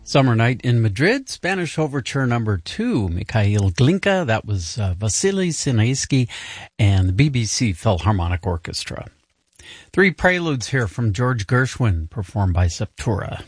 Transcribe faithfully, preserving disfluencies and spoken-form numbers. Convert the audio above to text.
Summer Night in Madrid, Spanish Overture Number Two, Mikhail Glinka. That was uh, Vasily Sinaisky and the B B C Philharmonic Orchestra. Three preludes here from George Gershwin, performed by Septura.